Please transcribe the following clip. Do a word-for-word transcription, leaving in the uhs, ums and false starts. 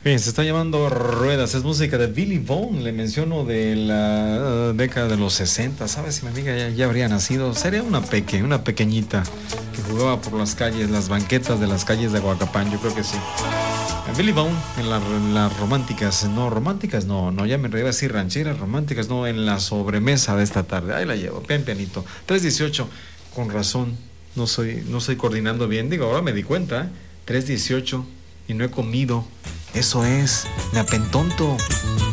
Bien, se está llamando Ruedas, es música de Billy Vaughn, le menciono de la uh, década de los sesenta, ¿sabes? Si mi amiga ya, ya habría nacido, sería una peque, una pequeñita que jugaba por las calles, las banquetas de las calles de Aguacapán, yo creo que sí. Billy Vaughn en, la, en las románticas, no, románticas no, no, ya me iba a decir rancheras románticas, no, en la sobremesa de esta tarde, ahí la llevo, pian pianito, tres dieciocho, con razón, no soy, no estoy coordinando bien, digo, ahora me di cuenta, ¿eh? tres dieciocho y no he comido. Eso es, me apentonto.